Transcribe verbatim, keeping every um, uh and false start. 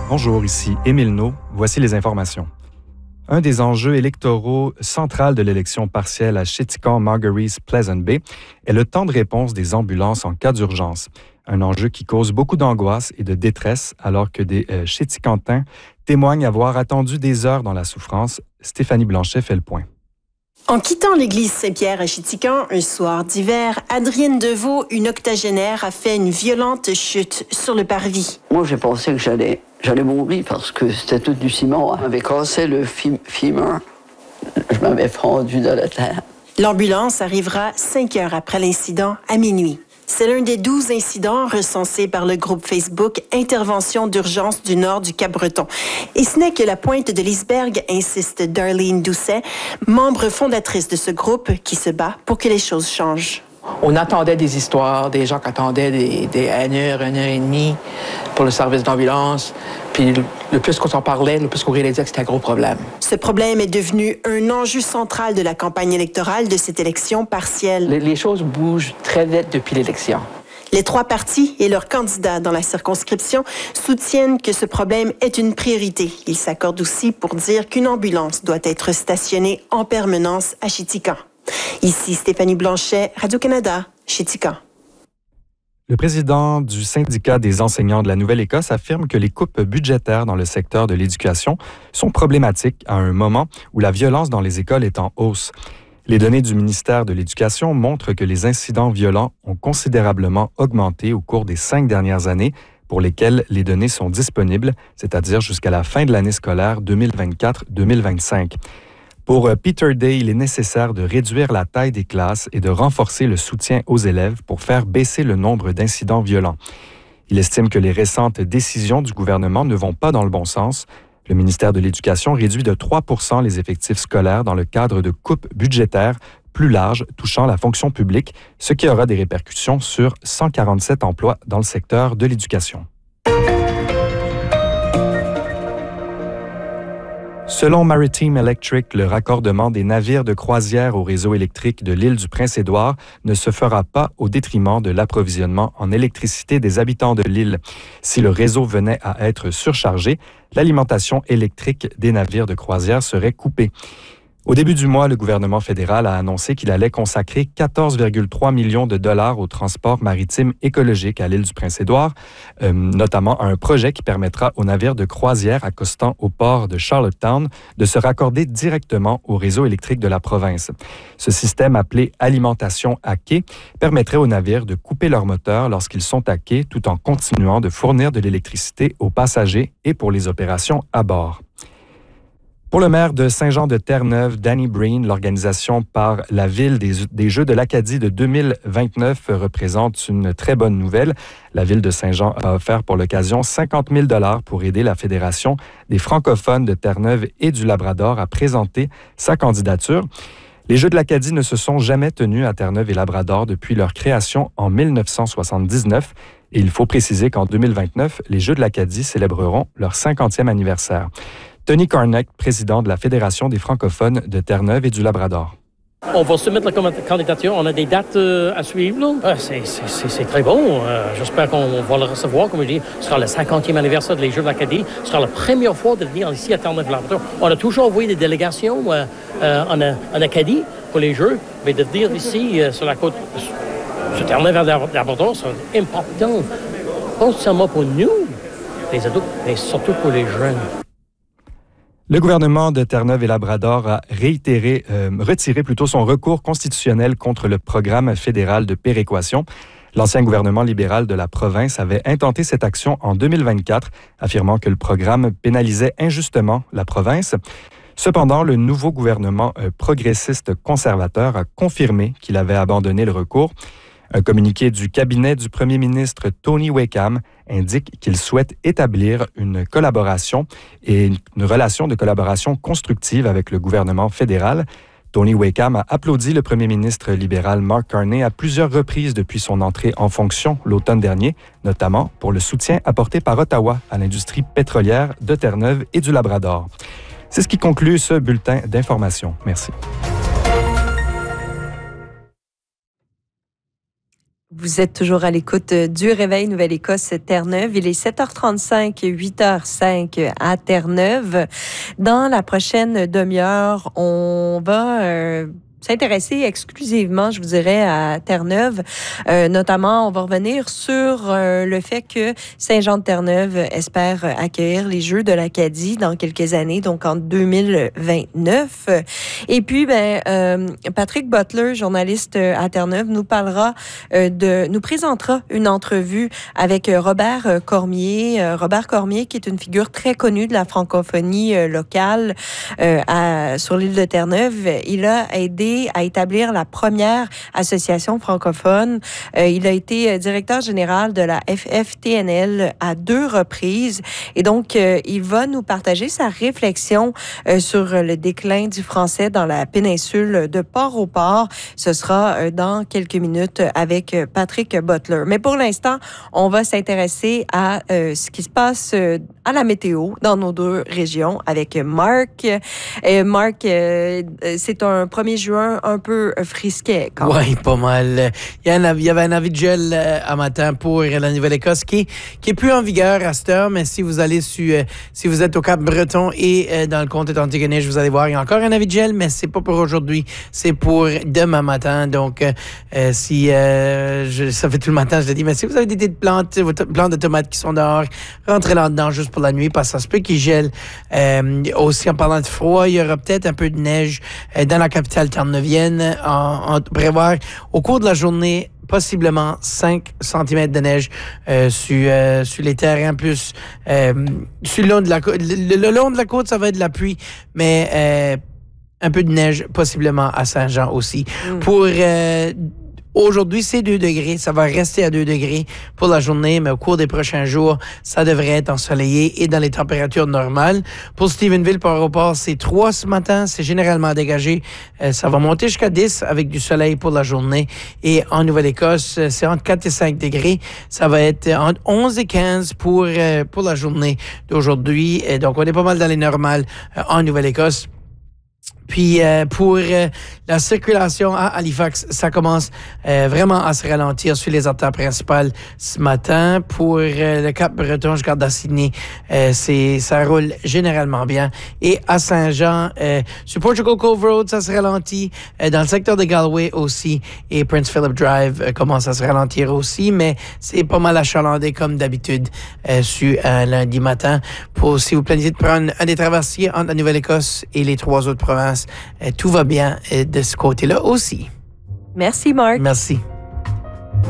Bonjour, ici Émile Naud. Voici les informations. Un des enjeux électoraux centraux de l'élection partielle à Chéticamp-Marguerite-Pleasant Bay est le temps de réponse des ambulances en cas d'urgence. Un enjeu qui cause beaucoup d'angoisse et de détresse alors que des euh, Chéticantins témoignent avoir attendu des heures dans la souffrance. Stéphanie Blanchet fait le point. En quittant l'église Saint-Pierre à Chéticamp un soir d'hiver, Adrienne Deveau, une octogénaire, a fait une violente chute sur le parvis. Moi, j'ai pensé que j'allais, j'allais mourir parce que c'était tout du ciment. On m'avait cassé le fémur. Je m'avais fendu dans la terre. L'ambulance arrivera cinq heures après l'incident, à minuit. C'est l'un des douze incidents recensés par le groupe Facebook Intervention d'urgence du nord du Cap-Breton. Et ce n'est que la pointe de l'iceberg, insiste Darlene Doucet, membre fondatrice de ce groupe qui se bat pour que les choses changent. On attendait des histoires, des gens qui attendaient des, des une heure, une heure et demie pour le service d'ambulance. Puis le plus qu'on s'en parlait, le plus qu'on réalisait que c'était un gros problème. Ce problème est devenu un enjeu central de la campagne électorale de cette élection partielle. Les, les choses bougent très vite depuis l'élection. Les trois partis et leurs candidats dans la circonscription soutiennent que ce problème est une priorité. Ils s'accordent aussi pour dire qu'une ambulance doit être stationnée en permanence à Chéticamp. Ici Stéphanie Blanchet, Radio-Canada, Chéticamp. Le président du syndicat des enseignants de la Nouvelle-Écosse affirme que les coupes budgétaires dans le secteur de l'éducation sont problématiques à un moment où la violence dans les écoles est en hausse. Les données du ministère de l'Éducation montrent que les incidents violents ont considérablement augmenté au cours des cinq dernières années, pour lesquelles les données sont disponibles, c'est-à-dire jusqu'à la fin de l'année scolaire deux mille vingt-quatre deux mille vingt-cinq. Pour Peter Day, il est nécessaire de réduire la taille des classes et de renforcer le soutien aux élèves pour faire baisser le nombre d'incidents violents. Il estime que les récentes décisions du gouvernement ne vont pas dans le bon sens. Le ministère de l'Éducation réduit de trois pour cent les effectifs scolaires dans le cadre de coupes budgétaires plus larges touchant la fonction publique, ce qui aura des répercussions sur cent quarante-sept emplois dans le secteur de l'éducation. Selon Maritime Electric, le raccordement des navires de croisière au réseau électrique de l'île du Prince-Édouard ne se fera pas au détriment de l'approvisionnement en électricité des habitants de l'île. Si le réseau venait à être surchargé, l'alimentation électrique des navires de croisière serait coupée. Au début du mois, le gouvernement fédéral a annoncé qu'il allait consacrer quatorze virgule trois millions de dollars au transport maritime écologique à l'île du Prince-Édouard, euh, notamment à un projet qui permettra aux navires de croisière accostant au port de Charlottetown de se raccorder directement au réseau électrique de la province. Ce système, appelé alimentation à quai, permettrait aux navires de couper leur moteur lorsqu'ils sont à quai tout en continuant de fournir de l'électricité aux passagers et pour les opérations à bord. Pour le maire de Saint-Jean-de-Terre-Neuve, Danny Breen, l'organisation par la Ville des, des Jeux de l'Acadie de deux mille vingt-neuf représente une très bonne nouvelle. La Ville de Saint-Jean a offert pour l'occasion cinquante mille dollars pour aider la Fédération des francophones de Terre-Neuve et du Labrador à présenter sa candidature. Les Jeux de l'Acadie ne se sont jamais tenus à Terre-Neuve et Labrador depuis leur création en mille neuf cent soixante-dix-neuf. Et il faut préciser qu'en deux mille vingt-neuf, les Jeux de l'Acadie célébreront leur cinquantième anniversaire. Tony Carnac, président de la Fédération des francophones de Terre-Neuve et du Labrador. On va soumettre la candidature. On a des dates euh, à suivre. Là. Ah, c'est, c'est, c'est, c'est très bon. Euh, j'espère qu'on va le recevoir. Comme je dis, ce sera le cinquantième anniversaire des Jeux de l'Acadie. Ce sera la première fois de venir ici à Terre-Neuve-Labrador. On a toujours envoyé des délégations euh, euh, en, en Acadie pour les Jeux, mais de venir ici euh, sur la côte, sur Terre-Neuve-Labrador, c'est important. Pas seulement pour nous, les adultes, mais surtout pour les jeunes. Le gouvernement de Terre-Neuve et Labrador a réitéré, euh, retiré plutôt son recours constitutionnel contre le programme fédéral de péréquation. L'ancien gouvernement libéral de la province avait intenté cette action en deux mille vingt-quatre, affirmant que le programme pénalisait injustement la province. Cependant, le nouveau gouvernement euh, progressiste conservateur a confirmé qu'il avait abandonné le recours. Un communiqué du cabinet du premier ministre Tony Wakeham indique qu'il souhaite établir une collaboration et une relation de collaboration constructive avec le gouvernement fédéral. Tony Wakeham a applaudi le premier ministre libéral Mark Carney à plusieurs reprises depuis son entrée en fonction l'automne dernier, notamment pour le soutien apporté par Ottawa à l'industrie pétrolière de Terre-Neuve et du Labrador. C'est ce qui conclut ce bulletin d'information. Merci. Vous êtes toujours à l'écoute du Réveil Nouvelle-Écosse Terre-Neuve. Il est sept heures trente-cinq, huit heures cinq à Terre-Neuve. Dans la prochaine demi-heure, on va euh, s'intéresser exclusivement, je vous dirais, à Terre-Neuve. Euh, notamment, on va revenir sur euh, le fait que Saint-Jean-de-Terre-Neuve espère accueillir les Jeux de l'Acadie dans quelques années, donc en deux mille vingt-neuf. Et puis, ben, euh, Patrick Butler, journaliste à Terre-Neuve, nous parlera euh, de, nous présentera une entrevue avec Robert Cormier. Euh, Robert Cormier, qui est une figure très connue de la francophonie euh, locale euh, à, sur l'île de Terre-Neuve. Il a aidé à établir la première association francophone. Euh, il a été directeur général de la F F T N L à deux reprises. Et donc, euh, il va nous partager sa réflexion euh, sur le déclin du français dans la péninsule de Port-au-Port. Ce sera euh, dans quelques minutes avec Patrick Butler. Mais pour l'instant, on va s'intéresser à euh, ce qui se passe euh, à la météo dans nos deux régions avec Marc. Euh, Marc, euh, c'est un premier juin un peu frisquet. Oui, pas mal. Il y, a un, il y avait un avis de gel euh, à matin pour la Nouvelle-Écosse qui, qui est plus en vigueur à cette heure, mais si vous allez sur, euh, si vous êtes au Cap-Breton et euh, dans le comté d'Antigonish, vous allez voir, il y a encore un avis de gel, mais c'est pas pour aujourd'hui, c'est pour demain matin. Donc, euh, si euh, je, ça fait tout le matin, je l'ai dit, mais si vous avez des plantes, vos plantes de tomates qui sont dehors, rentrez là-dedans juste pour la nuit, parce que ça se peut qu'ils gèlent. Euh, aussi, en parlant de froid, il y aura peut-être un peu de neige euh, dans la capitale terre-neuvienne. On prévoir au cours de la journée possiblement cinq centimètres de neige euh, sur, euh, sur les terrains, plus euh, sur le long de la côte. Le, le long de la côte, ça va être de la pluie, mais euh, un peu de neige possiblement à Saint-Jean aussi. Mm. Pour euh, aujourd'hui, c'est deux degrés. Ça va rester à deux degrés pour la journée, mais au cours des prochains jours, ça devrait être ensoleillé et dans les températures normales. Pour Stephenville, Port-au-Port, c'est trois ce matin. C'est généralement dégagé. Euh, ça va monter jusqu'à dix avec du soleil pour la journée. Et en Nouvelle-Écosse, c'est entre quatre et cinq degrés. Ça va être entre onze et quinze pour, euh, pour la journée d'aujourd'hui. Et donc, on est pas mal dans les normales euh, en Nouvelle-Écosse. Puis euh, pour euh, la circulation à Halifax, ça commence euh, vraiment à se ralentir sur les artères principales ce matin. Pour euh, le Cap-Breton jusqu'à Sydney, euh, c'est ça roule généralement bien. Et à Saint-Jean, euh, sur Portugal Cove Road, ça se ralentit. Euh, dans le secteur de Galway aussi. Et Prince Philip Drive euh, commence à se ralentir aussi. Mais c'est pas mal achalandé comme d'habitude euh, sur un lundi matin. Pour si vous planifiez de prendre un des traversiers entre la Nouvelle-Écosse et les trois autres provinces, tout va bien de ce côté-là aussi. Merci, Marc. Merci.